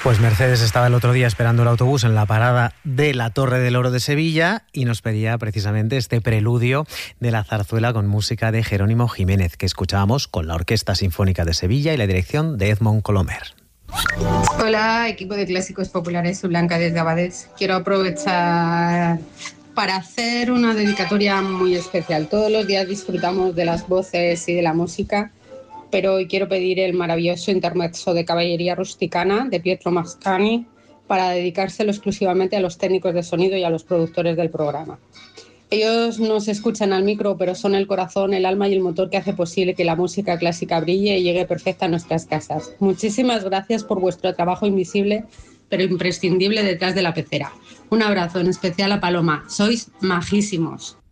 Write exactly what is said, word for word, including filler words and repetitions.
Pues Mercedes estaba el otro día esperando el autobús en la parada de la Torre del Oro de Sevilla y nos pedía precisamente este preludio de la zarzuela con música de Jerónimo Jiménez, que escuchábamos con la Orquesta Sinfónica de Sevilla y la dirección de Edmond Colomer. Hola, equipo de Clásicos Populares, soy Blanca desde Abades. Quiero aprovechar para hacer una dedicatoria muy especial. Todos los días disfrutamos de las voces y de la música, pero hoy quiero pedir el maravilloso intermezzo de Caballería Rusticana de Pietro Mascagni para dedicárselo exclusivamente a los técnicos de sonido y a los productores del programa. Ellos no se escuchan al micro, pero son el corazón, el alma y el motor que hace posible que la música clásica brille y llegue perfecta a nuestras casas. Muchísimas gracias por vuestro trabajo invisible, pero imprescindible detrás de la pecera. Un abrazo en especial a Paloma. Sois majísimos.